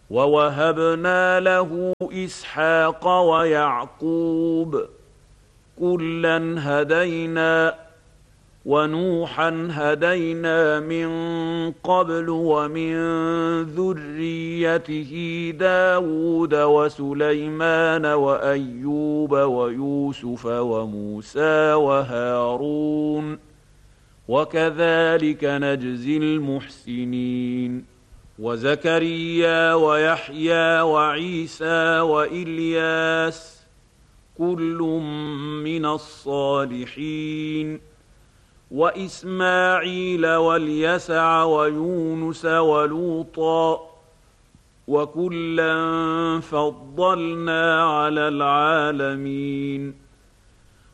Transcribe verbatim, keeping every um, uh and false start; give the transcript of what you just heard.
ووهبنا له إسحاق ويعقوب كلا هدينا ونوحا هدينا من قبل ومن ذريته داود وسليمان وأيوب ويوسف وموسى وهارون وكذلك نجزي المحسنين وزكريا ويحيى وعيسى وإلياس كل من الصالحين وإسماعيل واليسع ويونس ولوطا وكلا فضلنا على العالمين